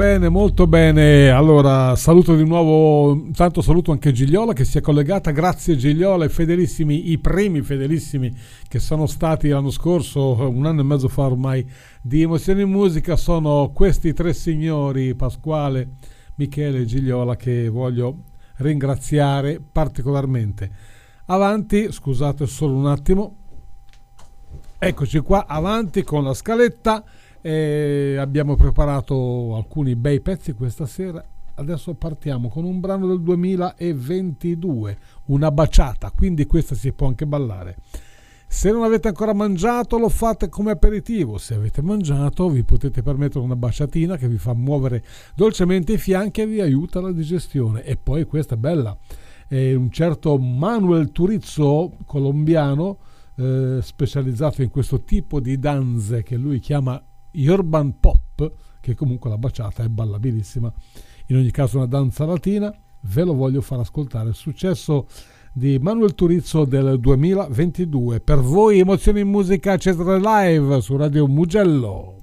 bene, molto bene. Allora, saluto di nuovo, intanto saluto anche Gigliola che si è collegata. Grazie Gigliola, i primi fedelissimi che sono stati l'anno scorso, un anno e mezzo fa ormai, di Emozioni in Musica sono questi tre signori, Pasquale, Michele e Gigliola, che voglio ringraziare particolarmente. Avanti, scusate solo un attimo. Eccoci qua, avanti con la scaletta. Abbiamo preparato alcuni bei pezzi questa sera. Adesso partiamo con un brano del 2022, una baciata, quindi questa si può anche ballare. Se non avete ancora mangiato, lo fate come aperitivo. Se avete mangiato, vi potete permettere una baciatina che vi fa muovere dolcemente i fianchi e vi aiuta la digestione. E poi questa è bella, è un certo Manuel Turizo, colombiano, specializzato in questo tipo di danze che lui chiama urban pop, che comunque la baciata è ballabilissima. In ogni caso una danza latina, ve lo voglio far ascoltare. Il successo di Manuel Turizo del 2022 per voi. Emozioni in Musica Cesare Live su Radio Mugello.